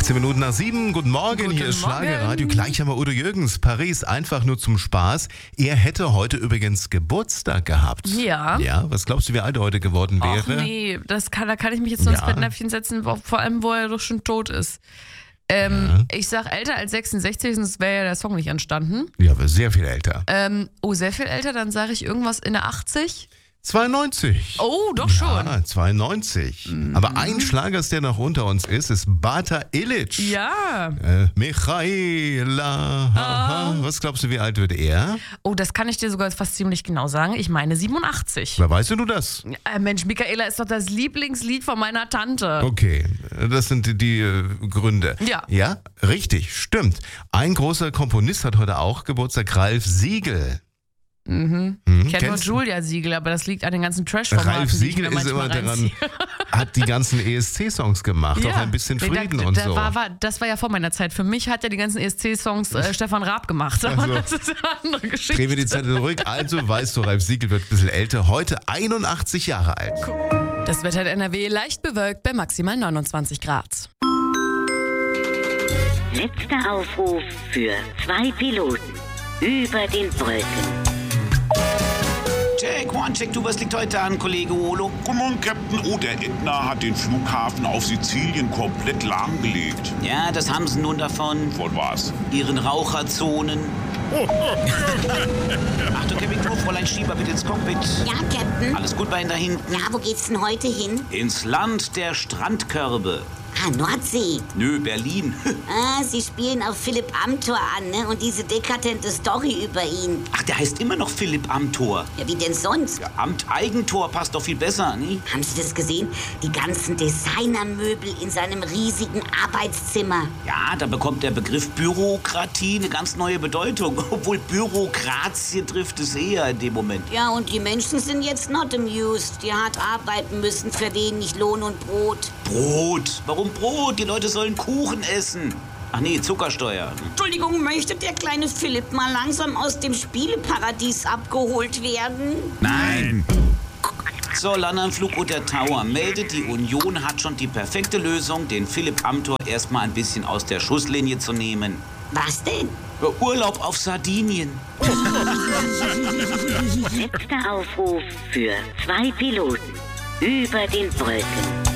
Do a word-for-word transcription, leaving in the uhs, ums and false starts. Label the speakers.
Speaker 1: Zehn Minuten nach sieben, guten Morgen,
Speaker 2: Guten
Speaker 1: hier ist
Speaker 2: Morgen.
Speaker 1: Schlagerradio. Gleich haben wir Udo Jürgens, Paris, einfach nur zum Spaß. Er hätte heute übrigens Geburtstag gehabt.
Speaker 2: Ja.
Speaker 1: Ja, was glaubst du, wie alt er heute geworden
Speaker 2: Ach
Speaker 1: wäre?
Speaker 2: nee, das kann, da kann ich mich jetzt nur ins
Speaker 1: Ja.
Speaker 2: Fettnäpfchen setzen, wo- vor allem, wo er doch schon tot ist. Ähm,
Speaker 1: Ja.
Speaker 2: Ich sag älter als sechsundsechzig, sonst wäre ja der Song nicht entstanden.
Speaker 1: Ja, aber sehr viel älter.
Speaker 2: Ähm, oh, sehr viel älter, dann sage ich irgendwas in der achtzig.
Speaker 1: zweiundneunzig.
Speaker 2: Oh, doch schon.
Speaker 1: Ja, zweiundneunzig.
Speaker 2: Mhm.
Speaker 1: Aber ein Schlager, der noch unter uns ist, ist Bata Illich.
Speaker 2: Ja.
Speaker 1: Äh, Michaela.
Speaker 2: Ah.
Speaker 1: Was glaubst du, wie alt wird er?
Speaker 2: Oh, das kann ich dir sogar fast ziemlich genau sagen. Ich meine siebenundachtzig.
Speaker 1: Wer weißt du das?
Speaker 2: Äh, Mensch, Michaela ist doch das Lieblingslied von meiner Tante.
Speaker 1: Okay, das sind die, die äh, Gründe.
Speaker 2: Ja.
Speaker 1: Ja, richtig, stimmt. Ein großer Komponist hat heute auch Geburtstag, Ralf Siegel.
Speaker 2: Mhm.
Speaker 1: Hm,
Speaker 2: Ich kenne nur
Speaker 1: kennst du?
Speaker 2: Julia Siegel, aber das liegt an den ganzen Trash-Formaten,
Speaker 1: Ralf
Speaker 2: die ich
Speaker 1: Siegel
Speaker 2: mir
Speaker 1: ist immer
Speaker 2: manchmal
Speaker 1: daran,
Speaker 2: reinziehe.
Speaker 1: hat die ganzen E S C-Songs gemacht, auch ein bisschen
Speaker 2: Nee,
Speaker 1: Frieden
Speaker 2: da,
Speaker 1: und
Speaker 2: da
Speaker 1: so.
Speaker 2: War, war, das war ja vor meiner Zeit. Für mich hat ja die ganzen E S C-Songs äh, Stefan Raab gemacht. Aber
Speaker 1: Also,
Speaker 2: das ist eine andere Geschichte.
Speaker 1: Drehen wir die Zeit zurück. Also weißt du, Ralf Siegel wird ein bisschen älter, heute einundachtzig Jahre alt.
Speaker 2: Das Wetter in N R W leicht bewölkt bei maximal neunundzwanzig Grad.
Speaker 3: Letzter Aufruf für zwei Piloten über den Wolken.
Speaker 4: Check, one, check, du, was liegt heute an, Kollege Olo?
Speaker 5: Guten Morgen, Captain. Oh, der Ätna hat den Flughafen auf Sizilien komplett lahmgelegt.
Speaker 4: Ja, das haben sie nun davon.
Speaker 5: Von was?
Speaker 4: Ihren Raucherzonen. Achtung, Cabin Crew, Fräulein Schieber, bitte ins Cockpit.
Speaker 3: Ja, Captain.
Speaker 4: Alles gut bei Ihnen da hinten?
Speaker 3: Ja, wo geht's denn heute hin?
Speaker 4: Ins Land der Strandkörbe.
Speaker 3: Ah, Nordsee.
Speaker 4: Nö, Berlin.
Speaker 3: Ah, Sie spielen auf Philipp Amthor an, ne? Und diese dekadente Story über ihn.
Speaker 4: Ach, der heißt immer noch Philipp Amthor.
Speaker 3: Ja, wie denn sonst?
Speaker 4: Ja, Amt Eigentor passt doch viel besser, ne?
Speaker 3: Haben Sie das gesehen? Die ganzen Designermöbel in seinem riesigen Arbeitszimmer.
Speaker 4: Ja, da bekommt der Begriff Bürokratie eine ganz neue Bedeutung. Obwohl Bürokratie trifft es eher in dem Moment.
Speaker 3: Ja, und die Menschen sind jetzt not amused, die hart arbeiten müssen für wenig Lohn und Brot.
Speaker 4: Brot. Warum Brot? Die Leute sollen Kuchen essen. Ach nee, Zuckersteuer.
Speaker 3: Entschuldigung, möchte der kleine Philipp mal langsam aus dem Spieleparadies abgeholt werden?
Speaker 4: Nein. So, Landanflug unter Tower meldet, die Union hat schon die perfekte Lösung, den Philipp Amthor erstmal ein bisschen aus der Schusslinie zu nehmen.
Speaker 3: Was denn?
Speaker 4: Urlaub auf Sardinien.
Speaker 3: Letzter Aufruf für zwei Piloten über den Wolken.